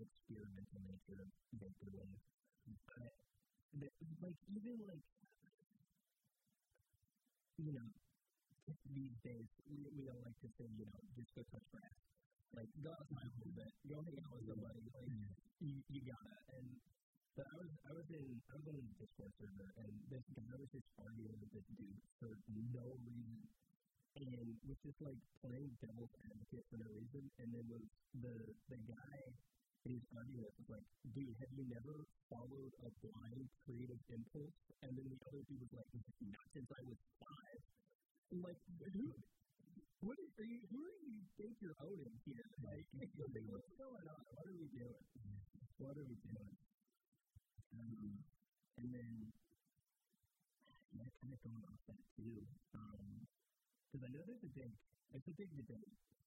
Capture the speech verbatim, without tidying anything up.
experimental nature of vaporwave. Uh, that, like, even, like, you know, these days, we, we all like to say, you know, just go touch grass. Like, go outside a little bit, go hang out with somebody, like, you, you gotta. And, but I was, I was in, I was on a Discord server, and this guy was just arguing with this dude for no reason. And was just, like, playing devil's advocate for no reason, and then was the, the guy he was arguing with was like, dude, have you never followed a blind creative impulse? And then the other dude was like, not since I was five. I'm like, who, what is, are you, who do you think you're owning here? Like, what's going on? What are we doing? What are we doing? Um, and then, yeah, kind of going off that too, um, because I know there's a big, it's a big debate